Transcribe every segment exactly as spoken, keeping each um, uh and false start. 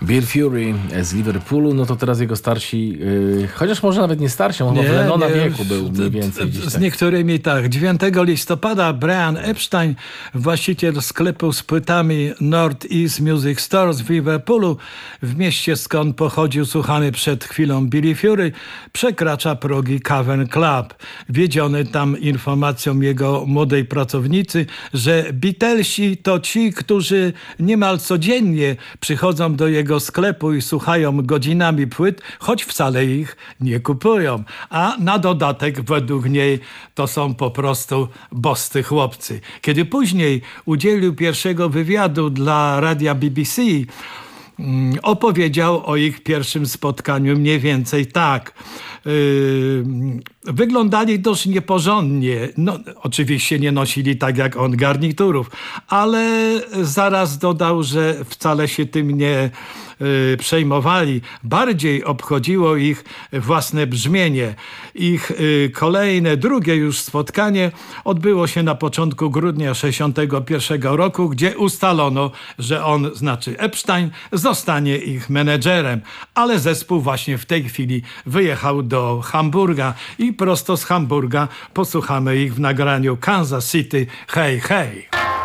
Bill Fury z Liverpoolu, no to teraz jego starsi, yy, chociaż może nawet nie starsi, on chyba w Lennona wieku był mniej więcej. Z tak. niektórymi tak. dziewiątego listopada Brian Epstein, właściciel sklepu z płytami North East Music Stores w Liverpoolu, w mieście skąd pochodził słuchany przed chwilą Billy Fury, przekracza progi Cavern Club. Wiedziony tam informacją jego młodej pracownicy, że Beatlesi to ci, którzy niemal codziennie przychodzą do jego sklepu i słuchają godzinami płyt, choć wcale ich nie kupują. A na dodatek według niej to są po prostu boscy chłopcy. Kiedy później udzielił pierwszego wywiadu dla radia B B C, opowiedział o ich pierwszym spotkaniu mniej więcej tak. Yy, wyglądali dość nieporządnie. No, oczywiście nie nosili tak jak on garniturów, ale zaraz dodał, że wcale się tym nie yy, przejmowali. Bardziej obchodziło ich własne brzmienie. Ich yy, kolejne, drugie już spotkanie odbyło się na początku grudnia sześćdziesiątego pierwszego roku, gdzie ustalono, że on, znaczy Epstein, zostanie ich menedżerem. Ale zespół właśnie w tej chwili wyjechał do Hamburga i prosto z Hamburga posłuchamy ich w nagraniu Kansas City Hey Hey.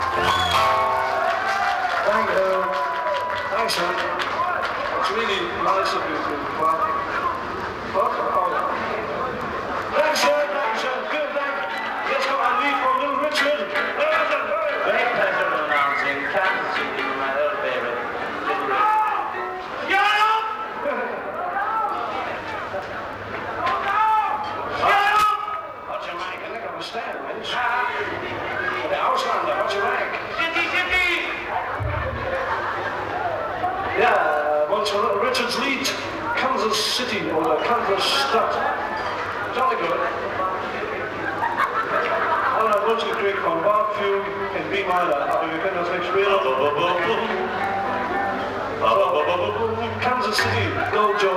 Thank you. Thanks, son. It's really nice of you to come. Look, oh. Thanks, sir. Thanks, sir. Good, thank you. Let's go and leave for Little Richard. Great pleasure of announcing Kansas City from my old favorite, Little Richard. Get up! What's your rank? I think I'm a stand, Vince. The Auslander, what's your rank? City, City! Yeah, what's your Little Richard's lead? Kansas City or the Kansas Stud. Jolly good. Well, I've looked at Greek on Bar Fugue in B minor. I'll be beginner's next real. Kansas City, go Joe.